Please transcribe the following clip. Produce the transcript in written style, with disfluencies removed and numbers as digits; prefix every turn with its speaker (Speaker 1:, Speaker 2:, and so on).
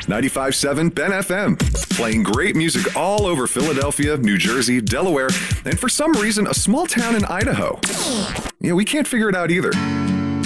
Speaker 1: 95.7 Ben FM, playing great music all over Philadelphia, New Jersey, Delaware, and for some reason, a small town in Idaho. Yeah, we can't figure it out either.